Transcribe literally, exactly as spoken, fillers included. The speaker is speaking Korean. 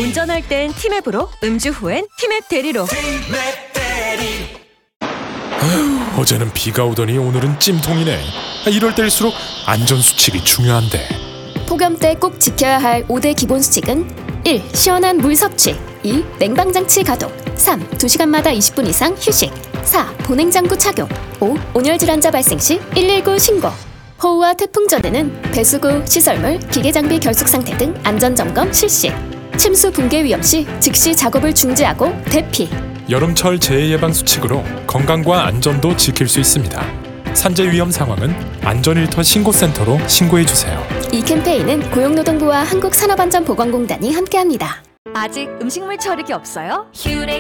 운전할 땐 티맵으로, 음주 후엔 티맵 대리로. 아휴, 어제는 비가 오더니 오늘은 찜통이네. 이럴 때일수록 안전수칙이 중요한데. 폭염 때 꼭 지켜야 할 오 대 기본 수칙은 일. 시원한 물 섭취. 이. 냉방장치 가동. 삼. 두 시간마다 이십 분 이상 휴식. 사. 보냉장구 착용. 오. 온열 질환자 발생 시 일일구 신고. 호우와 태풍 전에는 배수구, 시설물, 기계 장비 결속 상태 등 안전점검 실시. 침수 붕괴 위험 시 즉시 작업을 중지하고 대피. 여름철 재해 예방 수칙으로 건강과 안전도 지킬 수 있습니다. 산재 위험 상황은 안전일터 신고센터로 신고해주세요. 이 캠페인은 고용노동부와 한국산업안전보건공단이 함께합니다. 아직 음식물 처리기 없어요? 휴레